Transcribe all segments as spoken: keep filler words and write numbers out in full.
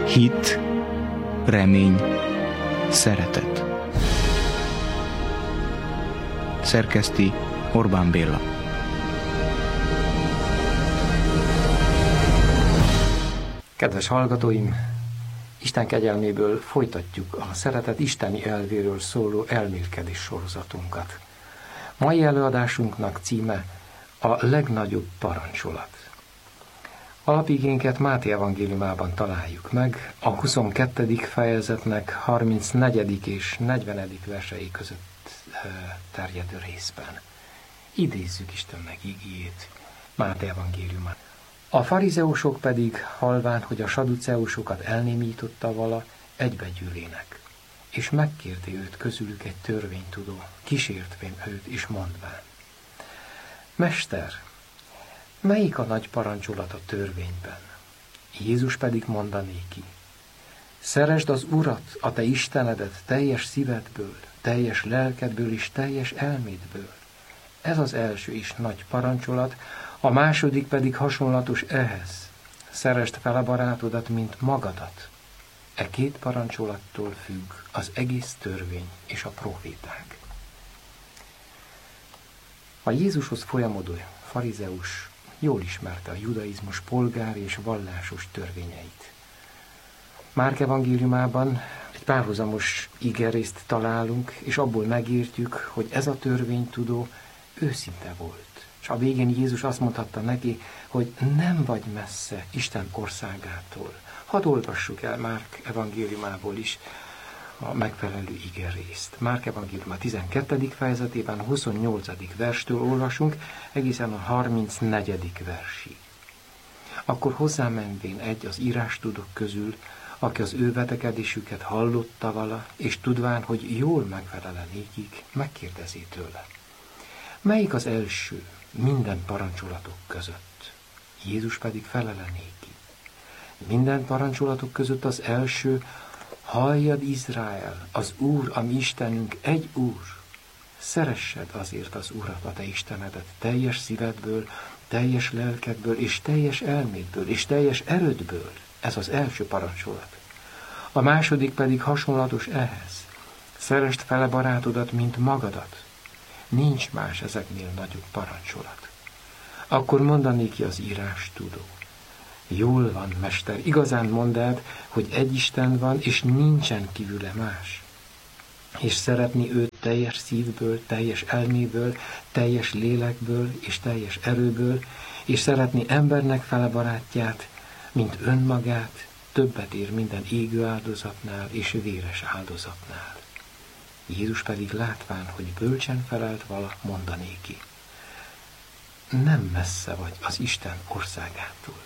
Hit, remény, szeretet. Szerkeszti Orbán Béla. Kedves hallgatóim, Isten kegyelméből folytatjuk a szeretet isteni elvéről szóló elmélkedés sorozatunkat. Mai előadásunknak címe a legnagyobb parancsolat. Alapigénket Máté evangéliumában találjuk meg, a huszonkettedik fejezetnek harmincnegyedik és negyvenedik versei között terjedő részben. Idézzük Istennek igéjét, Máté evangéliumán. A farizeusok pedig, halván, hogy a saduceusokat elnémította vala, egybegyűlének, és megkérte őt közülük egy törvénytudó, kísértvén őt is mondván: Mester, melyik a nagy parancsolat a törvényben? Jézus pedig mondanéki: Szeresd az Urat, a te Istenedet teljes szívedből, teljes lelkedből és teljes elmédből. Ez az első is nagy parancsolat, a második pedig hasonlatos ehhez: szeresd fel a barátodat, mint magadat. E két parancsolattól függ az egész törvény és a proféták. A Jézushoz folyamodó farizeus jól ismerte a judaizmus polgári és vallásos törvényeit. Márk evangéliumában egy párhuzamos igerészt találunk, és abból megértjük, hogy ez a törvénytudó őszinte volt. És a végén Jézus azt mondhatta neki, hogy nem vagy messze Isten országától. Hadd olvassuk el Márk evangéliumából is a megfelelő igerészt. Márk evangélium a tizenkettedik fejezetében, a huszonnyolcadik verstől olvasunk, egészen a harmincnegyedik versig. Akkor hozzámenvén egy az írástudók közül, aki az ő vetekedésüket hallotta vala, és tudván, hogy jól megfelele nékik, megkérdezi tőle: melyik az első minden parancsolatok között? Jézus pedig felele néki: minden parancsolatok között az első: halljad Izrael, az Úr, a mi Istenünk, egy Úr. Szeressed azért az Urat, a te Istenedet teljes szívedből, teljes lelkedből és teljes elmédből és teljes erődből. Ez az első parancsolat. A második pedig hasonlatos ehhez: szeresd fel a barátodat, mint magadat. Nincs más ezeknél nagyobb parancsolat. Akkor mondanék ki az írástudó: jól van, mester, igazán mondd, hogy egy Isten van, és nincsen kívüle más. És szeretni őt teljes szívből, teljes elméből, teljes lélekből és teljes erőből, és szeretni embernek fele barátját, mint önmagát, többet ér minden égő áldozatnál és véres áldozatnál. Jézus pedig látván, hogy bölcsen felelt vala, mondanéki: nem messze vagy az Isten országától.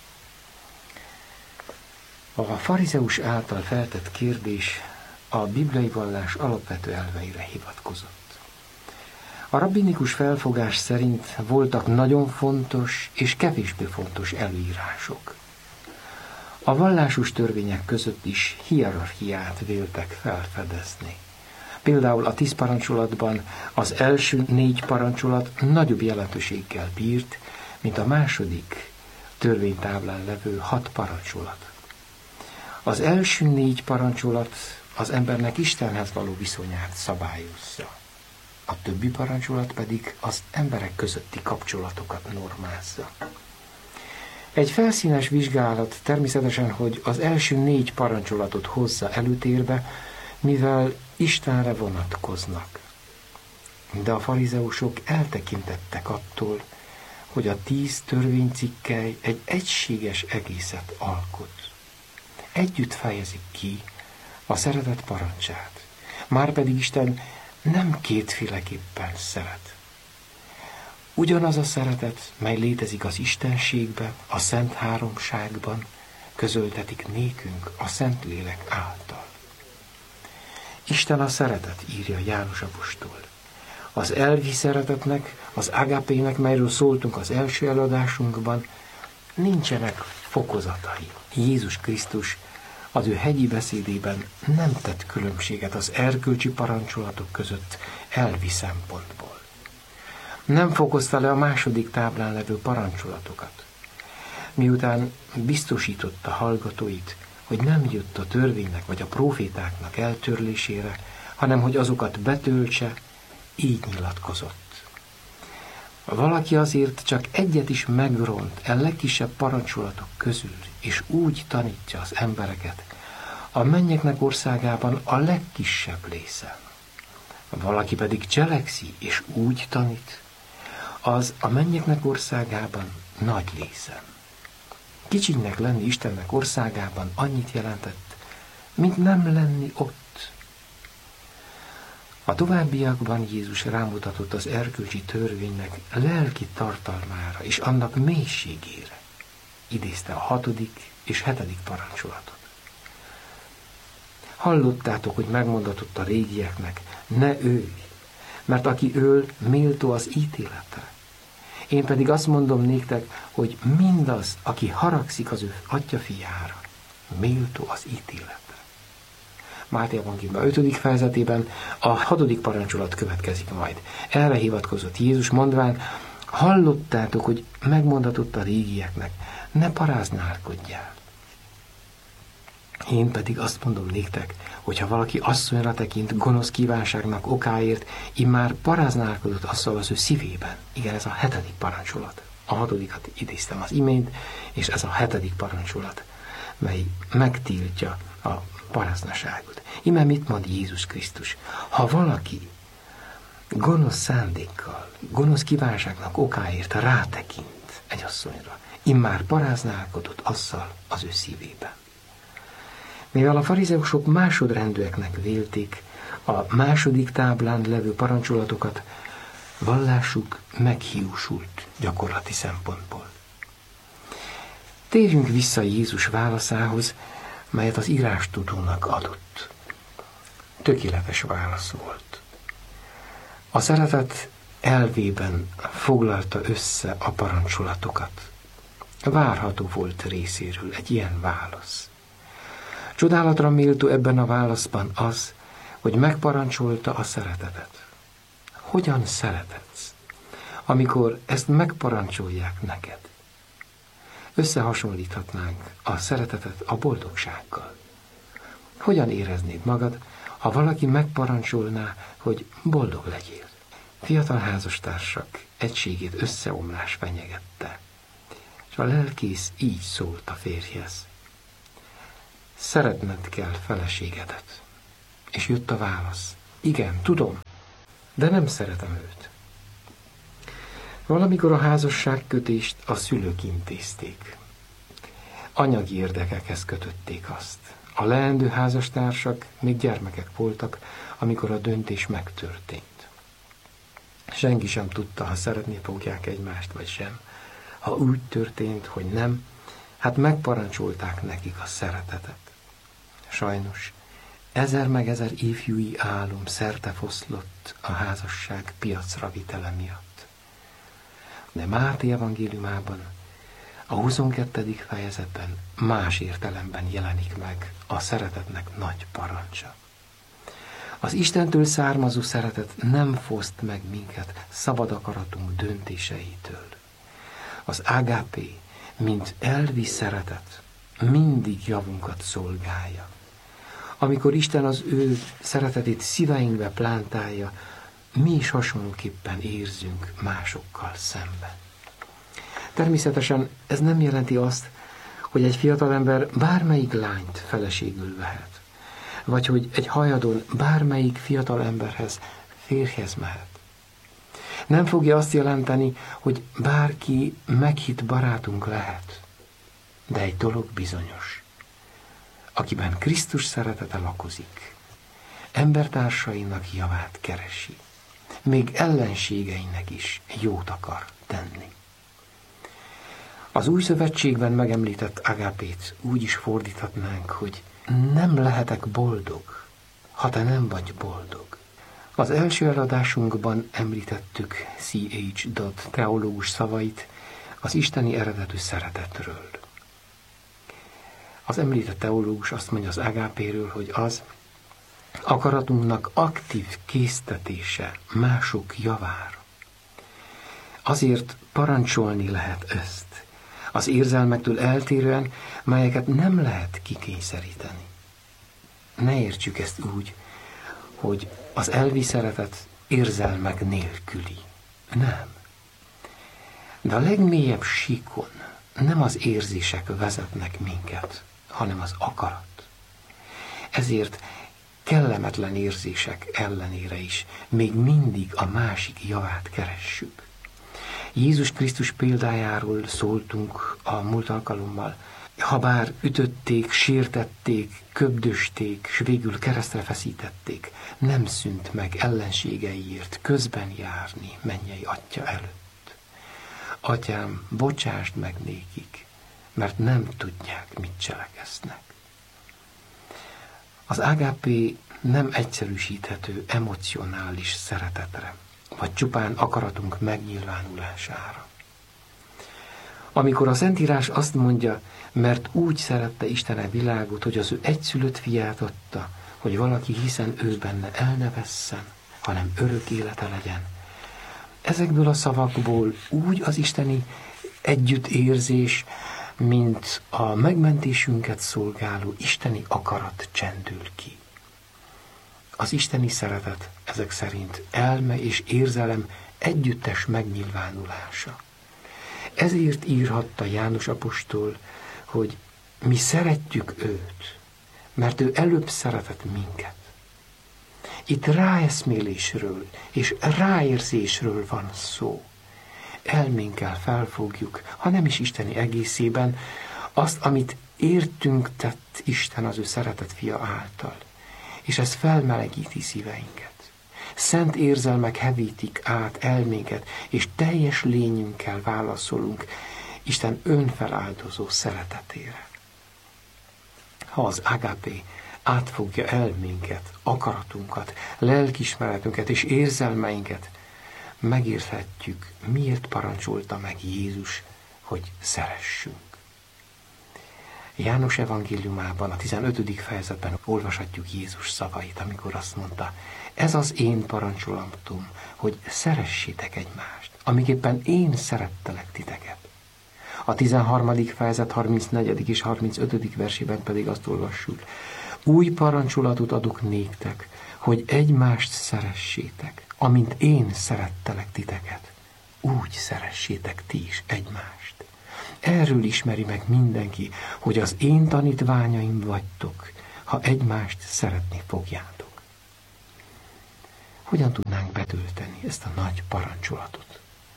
A farizeus által feltett kérdés a bibliai vallás alapvető elveire hivatkozott. A rabbinikus felfogás szerint voltak nagyon fontos és kevésbé fontos előírások. A vallásos törvények között is hierarchiát véltek felfedezni. Például a tíz parancsolatban az első négy parancsolat nagyobb jelentőséggel bírt, mint a második törvénytáblán levő hat parancsolat. Az első négy parancsolat az embernek Istenhez való viszonyát szabályozza. A többi parancsolat pedig az emberek közötti kapcsolatokat normázza. Egy felszínes vizsgálat természetesen, hogy az első négy parancsolatot hozza előtérbe, mivel Istenre vonatkoznak. De a farizeusok eltekintettek attól, hogy a tíz törvénycikkely egy egységes egészet alkot. Együtt fejezik ki a szeretet parancsát. Márpedig Isten nem kétféleképpen szeret. Ugyanaz a szeretet, mely létezik az Istenségben, a Szent Háromságban, közöltetik nékünk a Szentlélek által. Isten a szeretet, írja János apostol. Az elvi szeretetnek, az agapének, melyről szóltunk az első előadásunkban, nincsenek fokozatai. Jézus Krisztus az ő hegyi beszédében nem tett különbséget az erkölcsi parancsolatok között elvi szempontból. Nem fokozta le a második táblán levő parancsolatokat. Miután biztosította hallgatóit, hogy nem jött a törvénynek vagy a prófétáknak eltörlésére, hanem hogy azokat betöltse, így nyilatkozott. Valaki azért csak egyet is megront a legkisebb parancsolatok közül, és úgy tanítja az embereket, a mennyeknek országában a legkisebb lészen. Valaki pedig cselekszi, és úgy tanít, az a mennyeknek országában nagy lészen. Kicsinek lenni Istennek országában annyit jelentett, mint nem lenni ott. A továbbiakban Jézus rámutatott az erkölcsi törvénynek lelki tartalmára és annak mélységére. Idézte a hatodik és hetedik parancsolatot. Hallottátok, hogy megmondatott a régieknek, ne ölj, mert aki öl, méltó az ítéletre. Én pedig azt mondom néktek, hogy mindaz, aki haragszik az ő atya fiára, méltó az ítéletre. Máté evangéliuma ötödik fejezetében a hatodik parancsolat következik majd. Erre hivatkozott Jézus, mondván, hallottátok, hogy megmondatott a régieknek, ne paráználkodjál. Én pedig azt mondom néktek, hogyha valaki asszonyra tekint gonosz kívánságnak okáért, immár paráználkodott asszal az ő szívében. Igen, ez a hetedik parancsolat. A hatodikat idéztem az imént, és ez a hetedik parancsolat, mely megtiltja a paráznaságot. Íme mit mond Jézus Krisztus? Ha valaki gonosz szándékkal, gonosz kívánságnak okáért rátekint egy asszonyra, immár paráználkodott asszal az ő szívében. Mivel a farizeusok másodrendűeknek vélték a második táblán levő parancsolatokat, vallásuk meghiúsult gyakorlati szempontból. Térjünk vissza Jézus válaszához, melyet az írástudónak adott. Tökéletes válasz volt. A szeretet elvében foglalta össze a parancsolatokat. Várható volt részéről egy ilyen válasz. Csodálatra méltó ebben a válaszban az, hogy megparancsolta a szeretetet. Hogyan szeretetsz, amikor ezt megparancsolják neked? Összehasonlíthatnánk a szeretetet a boldogsággal. Hogyan éreznéd magad, ha valaki megparancsolná, hogy boldog legyél? Fiatal házastársak egységét összeomlás fenyegette, és a lelkész így szólt a férjhez. Szeretned kell feleségedet. És jött a válasz. Igen, tudom, de nem szeretem őt. Valamikor a házasságkötést a szülők intézték. Anyagi érdekekhez kötötték azt. A leendő házastársak még gyermekek voltak, amikor a döntés megtörtént. Senki sem tudta, ha szeretni fogják egymást, vagy sem. Ha úgy történt, hogy nem, hát megparancsolták nekik a szeretetet. Sajnos ezer meg ezer ifjúi álom szerte foszlott a házasság piacra vitele miatt. De Máté evangéliumában, a huszonkettedik fejezetben más értelemben jelenik meg a szeretetnek nagy parancsa. Az Istentől származó szeretet nem foszt meg minket szabad akaratunk döntéseitől. Az ágápé, mint elvi szeretet, mindig javunkat szolgálja. Amikor Isten az ő szeretetét szíveinkbe plántálja, mi is hasonlóképpen érzünk másokkal szemben. Természetesen ez nem jelenti azt, hogy egy fiatalember bármelyik lányt feleségül vehet, vagy hogy egy hajadon bármelyik fiatalemberhez férjhez mehet. Nem fogja azt jelenteni, hogy bárki meghitt barátunk lehet, de egy dolog bizonyos. Akiben Krisztus szeretete lakozik, embertársainak javát keresi, még ellenségeinek is jót akar tenni. Az új szövetségben megemlített agápét úgy is fordíthatnánk, hogy nem lehetek boldog, ha te nem vagy boldog. Az első eladásunkban említettük cé há. Dodd teológus szavait az isteni eredetű szeretetről. Az említett teológus azt mondja az agápéről, hogy az akaratunknak aktív késztetése mások javára. Azért parancsolni lehet ezt, az érzelmektől eltérően, melyeket nem lehet kikényszeríteni. Ne értsük ezt úgy, hogy az elvi szeretet érzelmek nélküli. Nem. De a legmélyebb síkon nem az érzések vezetnek minket, hanem az akarat. Ezért kellemetlen érzések ellenére is még mindig a másik javát keressük. Jézus Krisztus példájáról szóltunk a múlt alkalommal. Habár ütötték, sértették, köbdösték, s végül keresztre feszítették, nem szűnt meg ellenségeiért közben járni mennyei Atya előtt. Atyám, bocsásd meg nékik, mert nem tudják, mit cselekeznek. Az ágápé nem egyszerűsíthető emocionális szeretetre, vagy csupán akaratunk megnyilvánulására. Amikor a Szentírás azt mondja, mert úgy szerette Isten a világot, hogy az ő egyszülött fiát adta, hogy valaki hiszen ő benne el ne vesszen, hanem örök élete legyen. Ezekből a szavakból úgy az isteni együttérzés, mint a megmentésünket szolgáló isteni akarat csendül ki. Az isteni szeretet ezek szerint elme és érzelem együttes megnyilvánulása. Ezért írhatta János apostol, hogy mi szeretjük őt, mert ő előbb szeretett minket. Itt ráeszmélésről és ráérzésről van szó. Elménkkel felfogjuk, ha nem is isteni egészében, azt, amit értünk tett Isten az ő szeretett fia által. És ez felmelegíti szíveinket. Szent érzelmek hevítik át elménket, és teljes lényünkkel válaszolunk Isten önfeláldozó szeretetére. Ha az ágápé átfogja elménket, akaratunkat, lelkiismeretünket és érzelmeinket, megérthetjük, miért parancsolta meg Jézus, hogy szeressünk. János evangéliumában, a tizenötödik fejezetben olvashatjuk Jézus szavait, amikor azt mondta, ez az én parancsolatom, hogy szeressétek egymást, amiképpen én szerettelek titeket. A tizenharmadik fejezet harmincnegyedik és harmincötödik versében pedig azt olvassuk, új parancsolatot adok néktek, hogy egymást szeressétek, amint én szerettelek titeket, úgy szeressétek ti is egymást. Erről ismeri meg mindenki, hogy az én tanítványaim vagytok, ha egymást szeretni fogjátok. Hogyan tudnánk betölteni ezt a nagy parancsolatot?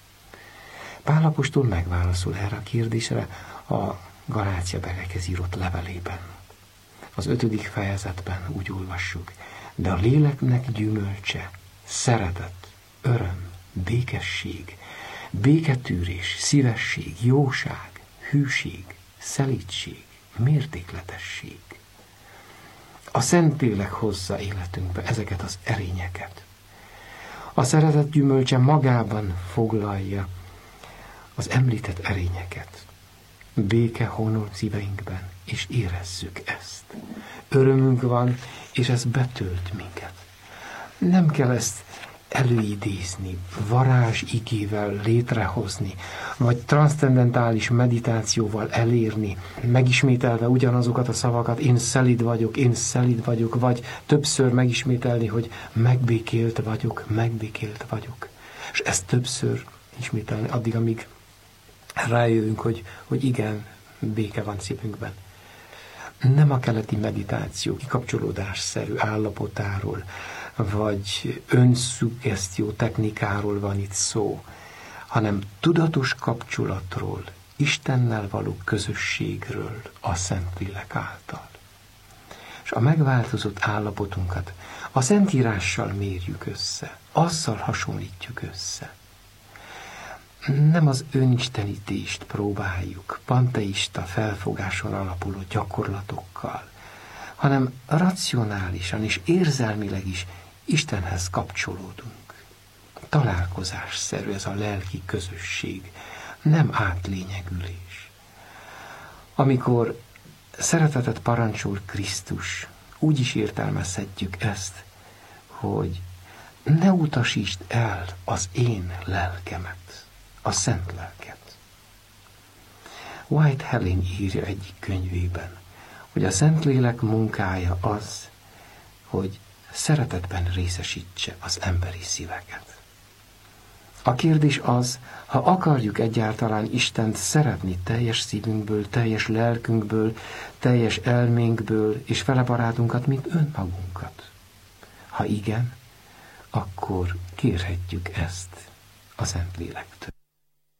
Pál apostol megválaszol erre a kérdésre a Galáciabeliekhez írott levelében. Az ötödik fejezetben úgy olvassuk, de a léleknek gyümölcse, szeretet, öröm, békesség, béketűrés, szívesség, jóság, hűség, szelídség, mértékletesség. A Szentlélek hozza életünkbe ezeket az erényeket. A szeretet gyümölcse magában foglalja az említett erényeket. Béke honol szíveinkben, és érezzük ezt. Örömünk van, és ez betölt minket. Nem kell ezt előidézni, varázs igével létrehozni, vagy transzcendentális meditációval elérni, megismételve ugyanazokat a szavakat, én szelíd vagyok, én szelíd vagyok, vagy többször megismételni, hogy megbékélt vagyok, megbékélt vagyok. És ezt többször ismételni, addig, amíg rájövünk, hogy, hogy igen, béke van szívünkben. Nem a keleti meditáció kikapcsolódásszerű állapotáról, vagy önszuggesztió technikáról van itt szó, hanem tudatos kapcsolatról, Istennel való közösségről a Szentlélek által. És a megváltozott állapotunkat a Szentírással mérjük össze, azzal hasonlítjuk össze. Nem az önistenítést próbáljuk panteista felfogáson alapuló gyakorlatokkal, hanem racionálisan és érzelmileg is Istenhez kapcsolódunk. Találkozásszerű ez a lelki közösség, nem átlényegülés. Amikor szeretetet parancsol Krisztus, úgy is értelmezhetjük ezt, hogy ne utasítsd el az én lelkemet, a szent lelket. White Helen írja egyik könyvében, hogy a Szentlélek munkája az, hogy szeretetben részesítse az emberi szíveket. A kérdés az, ha akarjuk egyáltalán Istent szeretni teljes szívünkből, teljes lelkünkből, teljes elménkből, és fele barátunkat, mint önmagunkat. Ha igen, akkor kérhetjük ezt a Szentlélektől.